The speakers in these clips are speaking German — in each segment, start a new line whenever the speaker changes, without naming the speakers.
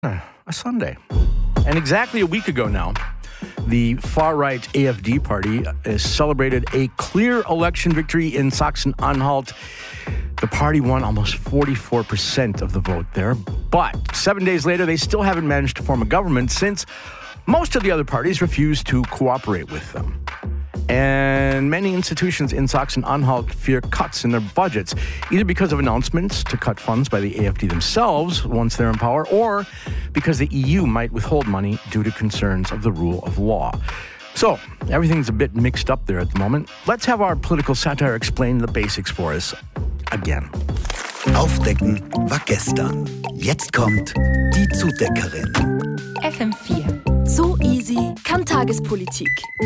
A Sunday. And exactly a week ago now, the far-right AfD party has celebrated a clear election victory in Sachsen-Anhalt. The party won almost 44% of the vote there. But 7 days later, they still haven't managed to form a government since most of the other parties refuse to cooperate with them. And many institutions in Sachsen-Anhalt fear cuts in their budgets, either because of announcements to cut funds by the AfD themselves once they're in power, or because the EU might withhold money due to concerns of the rule of law. So, everything's a bit mixed up there at the moment. Let's have our political satire explain the basics for us again.
Aufdecken war gestern. Jetzt kommt die Zudeckerin.
FM4. So easy kann Tagespolitik.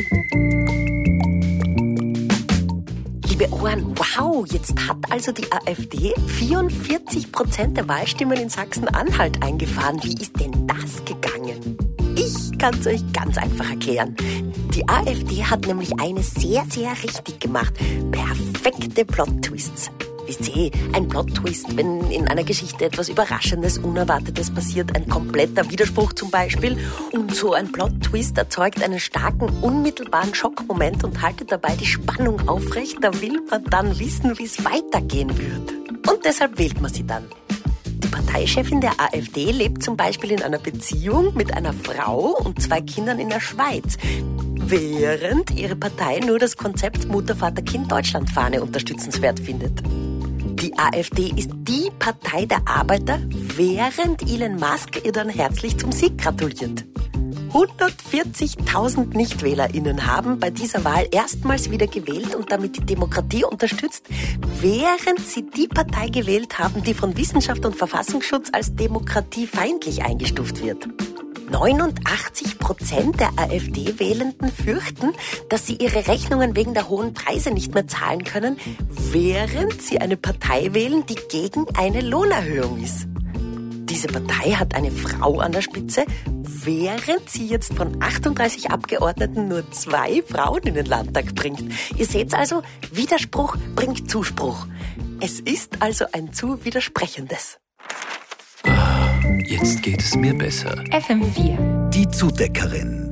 Liebe Ohren, wow, jetzt hat also die AfD 44% der Wahlstimmen in Sachsen-Anhalt eingefahren. Wie ist denn das gegangen? Ich kann es euch ganz einfach erklären. Die AfD hat nämlich eines sehr, sehr richtig gemacht. Perfekte Plot-Twists. Wisst ihr, ein Plot-Twist, wenn in einer Geschichte etwas Überraschendes, Unerwartetes passiert, ein kompletter Widerspruch zum Beispiel. Und so ein Plot-Twist erzeugt einen starken, unmittelbaren Schockmoment und haltet dabei die Spannung aufrecht. Da will man dann wissen, wie es weitergehen wird. Und deshalb wählt man sie dann. Die Parteichefin der AfD lebt zum Beispiel in einer Beziehung mit einer Frau und 2 Kindern in der Schweiz, während ihre Partei nur das Konzept Mutter-Vater-Kind-Deutschland-Fahne unterstützenswert findet. Die AfD ist die Partei der Arbeiter, während Elon Musk ihr dann herzlich zum Sieg gratuliert. 140.000 NichtwählerInnen haben bei dieser Wahl erstmals wieder gewählt und damit die Demokratie unterstützt, während sie die Partei gewählt haben, die von Wissenschaft und Verfassungsschutz als demokratiefeindlich eingestuft wird. 89% der AfD-Wählenden fürchten, dass sie ihre Rechnungen wegen der hohen Preise nicht mehr zahlen können, während sie eine Partei wählen, die gegen eine Lohnerhöhung ist. Diese Partei hat eine Frau an der Spitze, während sie jetzt von 38 Abgeordneten nur 2 Frauen in den Landtag bringt. Ihr seht also, Widerspruch bringt Zuspruch. Es ist also ein zu widersprechendes.
Jetzt geht es mir besser.
FM4.
Die Zudeckerin.